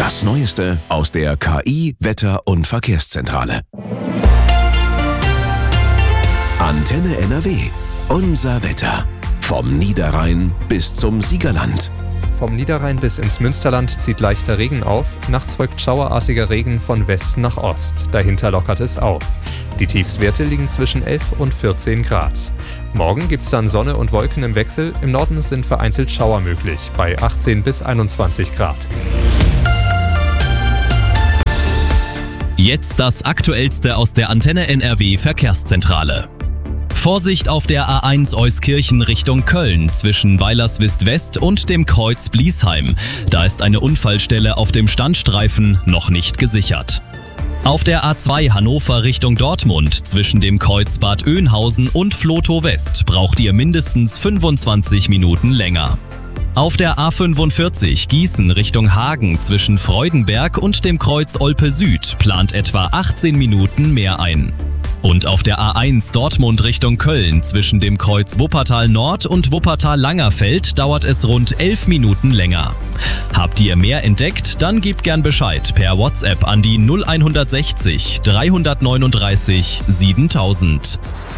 Das Neueste aus der KI Wetter- und Verkehrszentrale. Antenne NRW. Unser Wetter. Vom Niederrhein bis zum Siegerland. Vom Niederrhein bis ins Münsterland zieht leichter Regen auf. Nachts folgt schauerartiger Regen von West nach Ost. Dahinter lockert es auf. Die Tiefstwerte liegen zwischen 11 und 14 Grad. Morgen gibt es dann Sonne und Wolken im Wechsel. Im Norden sind vereinzelt Schauer möglich, bei 18 bis 21 Grad. Jetzt das Aktuellste aus der Antenne NRW Verkehrszentrale. Vorsicht auf der A1 Euskirchen Richtung Köln zwischen Weilerswist West und dem Kreuz Bliesheim. Da ist eine Unfallstelle auf dem Standstreifen noch nicht gesichert. Auf der A2 Hannover Richtung Dortmund zwischen dem Kreuz Bad Oeynhausen und Vlotho West braucht ihr mindestens 25 Minuten länger. Auf der A45 Gießen Richtung Hagen zwischen Freudenberg und dem Kreuz Olpe Süd plant etwa 18 Minuten mehr ein. Und auf der A1 Dortmund Richtung Köln zwischen dem Kreuz Wuppertal Nord und Wuppertal Langerfeld dauert es rund 11 Minuten länger. Habt ihr mehr entdeckt? Dann gebt gern Bescheid per WhatsApp an die 0160 339 7000.